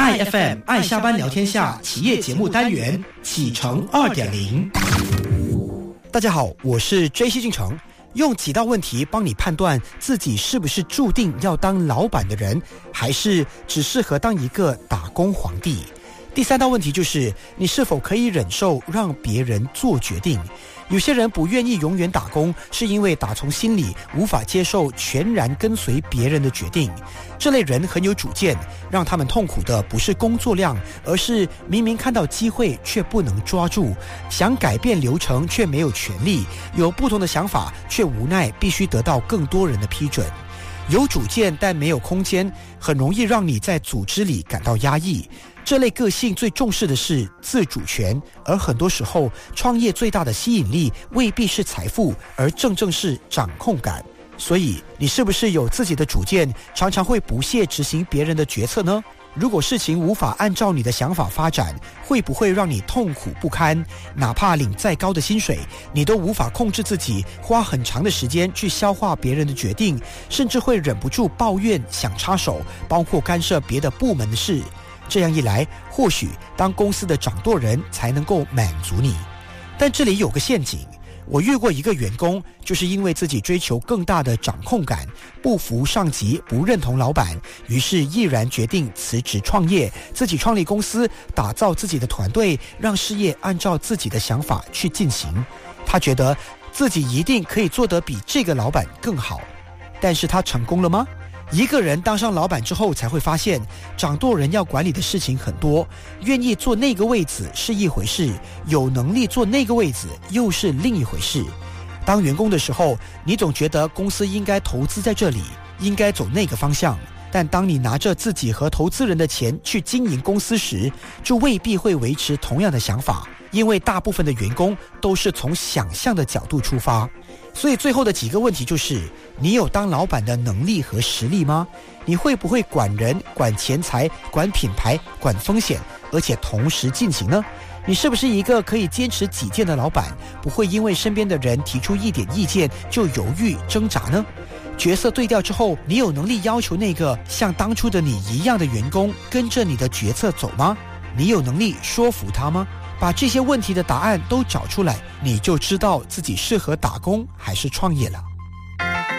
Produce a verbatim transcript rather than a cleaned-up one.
I F M 爱下班聊天下企业节目单元启程 二点零。 大家好，我是 J C 进程，用几道问题帮你判断自己是不是注定要当老板的人，还是只适合当一个打工皇帝。第三道问题就是你是否可以忍受让别人做决定。有些人不愿意永远打工，是因为打从心里无法接受全然跟随别人的决定。这类人很有主见，让他们痛苦的不是工作量，而是明明看到机会却不能抓住，想改变流程却没有权利，有不同的想法却无奈必须得到更多人的批准。有主见但没有空间，很容易让你在组织里感到压抑。这类个性最重视的是自主权，而很多时候创业最大的吸引力未必是财富，而正正是掌控感。所以你是不是有自己的主见，常常会不屑执行别人的决策呢？如果事情无法按照你的想法发展，会不会让你痛苦不堪？哪怕领再高的薪水，你都无法控制自己，花很长的时间去消化别人的决定，甚至会忍不住抱怨，想插手，包括干涉别的部门的事。这样一来，或许当公司的掌舵人才能够满足你。但这里有个陷阱，我遇过一个员工，就是因为自己追求更大的掌控感，不服上级，不认同老板，于是毅然决定辞职创业，自己创立公司，打造自己的团队，让事业按照自己的想法去进行。他觉得自己一定可以做得比这个老板更好。但是他成功了吗？一个人当上老板之后才会发现，掌舵人要管理的事情很多，愿意坐那个位子是一回事，有能力坐那个位子又是另一回事。当员工的时候，你总觉得公司应该投资在这里，应该走那个方向，但当你拿着自己和投资人的钱去经营公司时，就未必会维持同样的想法，因为大部分的员工都是从想象的角度出发。所以最后的几个问题就是，你有当老板的能力和实力吗？你会不会管人、管钱财、管品牌、管风险，而且同时进行呢？你是不是一个可以坚持己见的老板，不会因为身边的人提出一点意见就犹豫挣扎呢？角色对调之后，你有能力要求那个像当初的你一样的员工跟着你的决策走吗？你有能力说服他吗？把这些问题的答案都找出来，你就知道自己适合打工还是创业了。